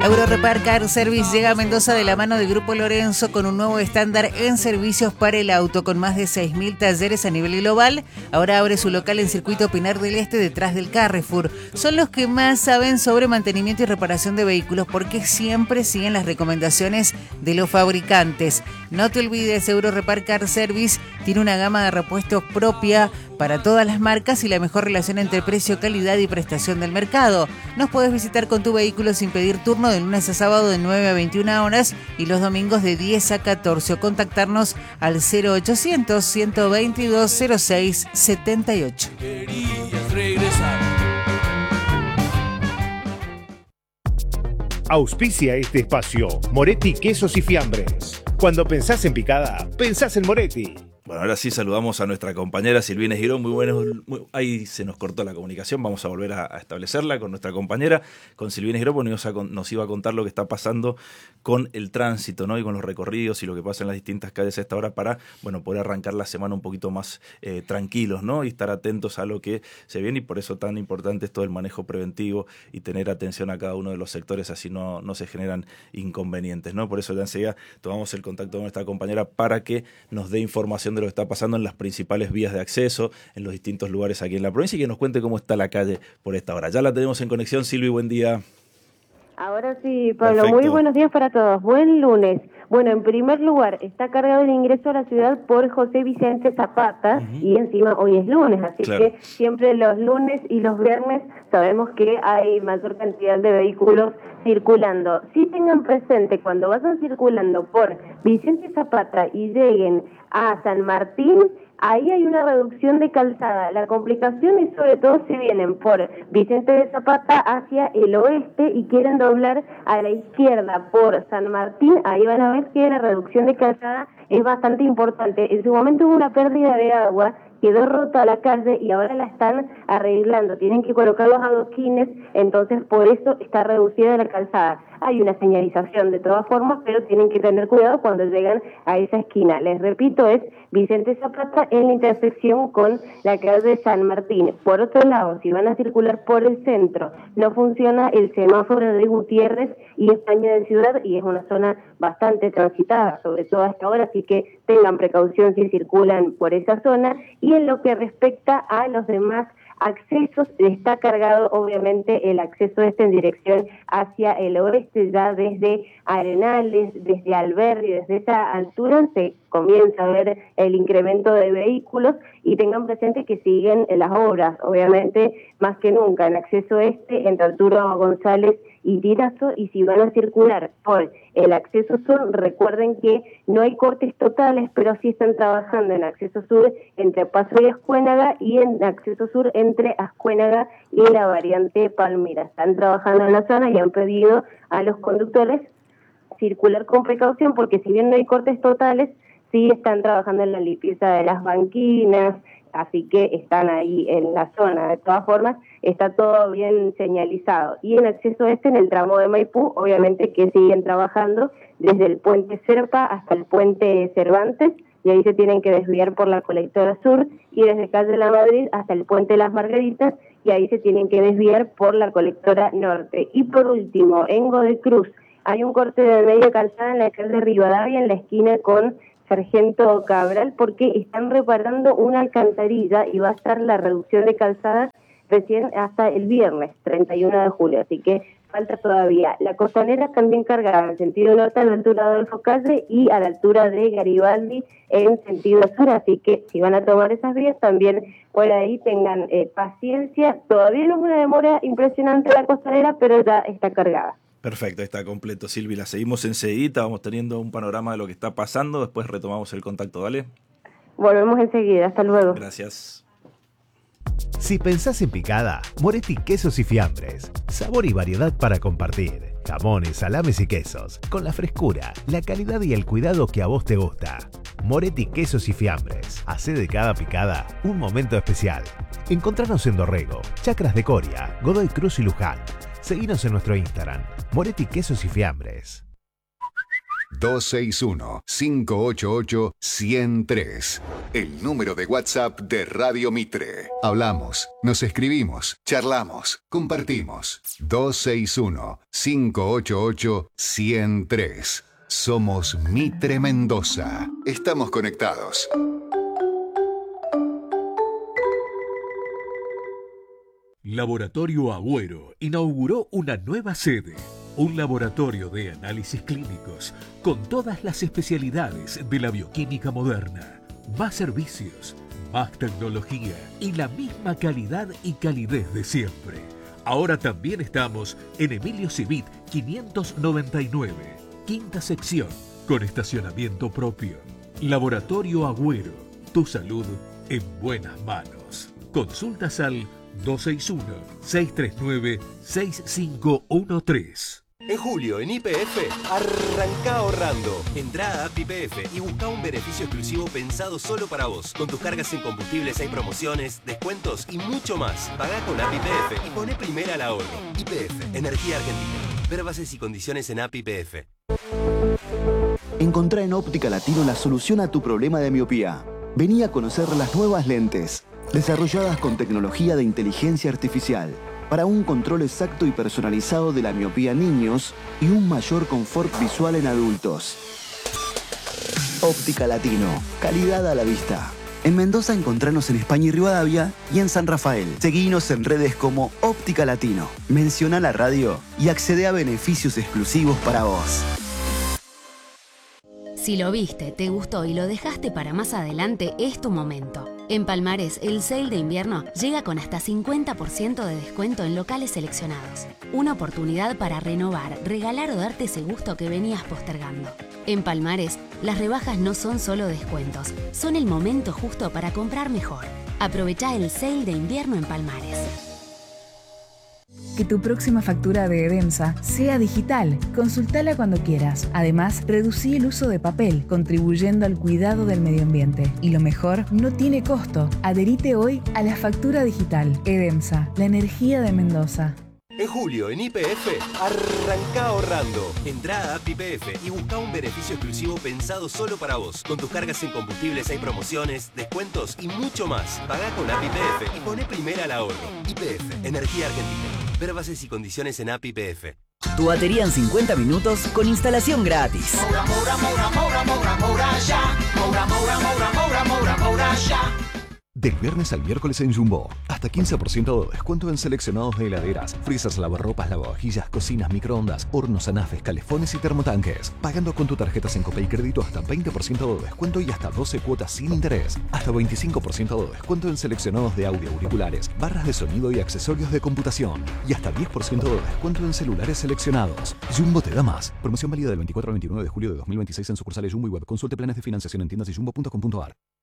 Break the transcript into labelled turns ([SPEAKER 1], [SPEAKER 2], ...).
[SPEAKER 1] Eurorepar Car Service llega a Mendoza de la mano del Grupo Lorenzo con un nuevo estándar en servicios para el auto, con más de 6.000 talleres a nivel global. Ahora abre su local en Circuito Pinar del Este, detrás del Carrefour. Son los que más saben sobre mantenimiento y reparación de vehículos, porque siempre siguen las recomendaciones de los fabricantes. No te olvides, Eurorepar Car Service tiene una gama de repuestos propia para todas las marcas y la mejor relación entre precio, calidad y prestación del mercado. Nos puedes visitar con tu vehículo sin pedir turno de lunes a sábado de 9 a 21 horas y los domingos de 10 a 14 o contactarnos al 0800 122 06 78.
[SPEAKER 2] Auspicia este espacio Moretti Quesos y Fiambres. Cuando pensás en picada, pensás en Moretti.
[SPEAKER 3] Bueno, ahora sí saludamos a nuestra compañera Silvina Girón. Muy buenos. Ahí se nos cortó la comunicación. Vamos a volver a establecerla con nuestra compañera, con Silvina Girón, porque nos iba a contar lo que está pasando con el tránsito, ¿no? Y con los recorridos y lo que pasa en las distintas calles a esta hora para, bueno, poder arrancar la semana un poquito más tranquilos, ¿no? Y estar atentos a lo que se viene, y por eso tan importante es todo el manejo preventivo y tener atención a cada uno de los sectores, así no se generan inconvenientes, ¿no? Por eso ya enseguida tomamos el contacto con nuestra compañera para que nos dé información de lo que está pasando en las principales vías de acceso, en los distintos lugares aquí en la provincia, y que nos cuente cómo está la calle por esta hora. Ya la tenemos en conexión. Silvi, buen día.
[SPEAKER 4] Ahora sí, Pablo,
[SPEAKER 3] Perfecto.
[SPEAKER 4] Muy buenos días para todos. Buen lunes. Bueno, en primer lugar, está cargado el ingreso a la ciudad por José Vicente Zapata, y encima hoy es lunes, así
[SPEAKER 3] Claro.
[SPEAKER 4] que siempre los lunes y los viernes sabemos que hay mayor cantidad de vehículos circulando. Sí tengan presente, cuando vayan circulando por Vicente Zapata y lleguen a San Martín, ahí hay una reducción de calzada. La complicación es sobre todo si vienen por Vicente de Zapata hacia el oeste y quieren doblar a la izquierda por San Martín, ahí van a ver que la reducción de calzada es bastante importante. En su momento hubo una pérdida de agua, quedó rota la calle y ahora la están arreglando. Tienen que colocar los adoquines, entonces por eso está reducida la calzada. Hay una señalización de todas formas, pero tienen que tener cuidado cuando llegan a esa esquina. Les repito, es Vicente Zapata en la intersección con la calle San Martín. Por otro lado, si van a circular por el centro, no funciona el semáforo de Gutiérrez y España de Ciudad, y es una zona bastante transitada, sobre todo a esta hora, así que tengan precaución si circulan por esa zona. Y en lo que respecta a los demás accesos, está cargado obviamente el acceso en dirección hacia el oeste, ya desde Arenales, desde Alberdi, desde esa altura se comienza a ver el incremento de vehículos, y tengan presente que siguen las obras, obviamente más que nunca en acceso este, entre Arturo González y Tirazo, y si van a circular por el acceso sur, recuerden que no hay cortes totales, pero sí están trabajando en acceso sur entre Paso y Ascuénaga, y en acceso sur entre Ascuénaga y la variante Palmira. Están trabajando en la zona y han pedido a los conductores circular con precaución, porque si bien no hay cortes totales, sí están trabajando en la limpieza de las banquinas, así que están ahí en la zona. De todas formas, está todo bien señalizado. Y en acceso este, en el tramo de Maipú, obviamente que siguen trabajando desde el puente Serpa hasta el puente Cervantes, y ahí se tienen que desviar por la colectora sur, y desde calle La Madrid hasta el puente Las Margaritas, y ahí se tienen que desviar por la colectora norte. Y por último, en Godoy Cruz, hay un corte de media calzada en la calle Rivadavia, en la esquina con Sargento Cabral, porque están reparando una alcantarilla y va a estar la reducción de calzada recién hasta el viernes 31 de julio, así que falta todavía. La Costanera también cargada en sentido norte a la altura de Adolfo Calle y a la altura de Garibaldi en sentido sur, así que si van a tomar esas vías también por ahí tengan paciencia. Todavía no es una demora impresionante la Costanera, pero ya está cargada.
[SPEAKER 3] Perfecto, está completo, Silvi. La seguimos enseguida, vamos teniendo un panorama de lo que está pasando, después retomamos el contacto, ¿vale?
[SPEAKER 4] Volvemos enseguida, hasta luego.
[SPEAKER 3] Gracias.
[SPEAKER 2] Si pensás en picada, Moretti Quesos y Fiambres. Sabor y variedad para compartir. Jamones, salames y quesos. Con la frescura, la calidad y el cuidado que a vos te gusta. Moretti Quesos y Fiambres. Hacé de cada picada un momento especial. Encontranos en Dorrego, Chacras de Coria, Godoy Cruz y Luján. Seguinos en nuestro Instagram, Moretti Quesos y Fiambres.
[SPEAKER 5] 261-588-103. El número de WhatsApp de Radio Mitre. Hablamos, nos escribimos, charlamos, compartimos. 261-588-103. Somos Mitre Mendoza. Estamos conectados.
[SPEAKER 6] Laboratorio Agüero inauguró una nueva sede, un laboratorio de análisis clínicos con todas las especialidades de la bioquímica moderna, más servicios, más tecnología y la misma calidad y calidez de siempre. Ahora también estamos en Emilio Civit 599, quinta sección, con estacionamiento propio. Laboratorio Agüero, tu salud en buenas manos. Consultas al 261-639-6513.
[SPEAKER 7] En julio, en YPF, arranca ahorrando. Entrá a App YPF y busca un beneficio exclusivo pensado solo para vos. Con tus cargas en combustibles hay promociones, descuentos y mucho más. Pagá con App YPF y poné primera al ahorro. YPF, Energía Argentina. Ver bases y condiciones en App YPF.
[SPEAKER 8] Encontrá en Óptica Latino la solución a tu problema de miopía. Vení a conocer las nuevas lentes, desarrolladas con tecnología de inteligencia artificial, para un control exacto y personalizado de la miopía en niños y un mayor confort visual en adultos. Óptica Latino, calidad a la vista. En Mendoza encontranos en España y Rivadavia y en San Rafael. Seguinos en redes como Óptica Latino. Menciona la radio y accede a beneficios exclusivos para vos.
[SPEAKER 9] Si lo viste, te gustó y lo dejaste para más adelante, es tu momento. En Palmares, el sale de invierno llega con hasta 50% de descuento en locales seleccionados. Una oportunidad para renovar, regalar o darte ese gusto que venías postergando. En Palmares, las rebajas no son solo descuentos, son el momento justo para comprar mejor. Aprovechá el sale de invierno en Palmares.
[SPEAKER 10] Que tu próxima factura de Edemsa sea digital. Consultala cuando quieras. Además, reducí el uso de papel, contribuyendo al cuidado del medio ambiente. Y lo mejor, no tiene costo. Adherite hoy a la factura digital. Edemsa, la energía de Mendoza.
[SPEAKER 7] En julio, en YPF, arranca ahorrando. Entrá a App YPF y busca un beneficio exclusivo pensado solo para vos. Con tus cargas en combustibles hay promociones, descuentos y mucho más. Pagá con App YPF y poné primera al ahorro. YPF, Energía Argentina. Ver bases y condiciones en App YPF.
[SPEAKER 11] Tu batería en 50 minutos con instalación gratis.
[SPEAKER 12] Moura, Moura, Moura, Moura, Moura, Moura, ya. Moura, Moura, Moura, Moura, Moura, Moura, ya.
[SPEAKER 13] Del viernes al miércoles en Jumbo, hasta 15% de descuento en seleccionados de heladeras, freezers, lavarropas, lavavajillas, cocinas, microondas, hornos, anafes, calefones y termotanques. Pagando con tu tarjeta Sencope y crédito hasta 20% de descuento y hasta 12 cuotas sin interés. Hasta 25% de descuento en seleccionados de audio, auriculares, barras de sonido y accesorios de computación. Y hasta 10% de descuento en celulares seleccionados. Jumbo te da más. Promoción válida del 24 al 29 de julio de 2026 en sucursales Jumbo y web. Consulte planes de financiación en tiendas y jumbo.com.ar.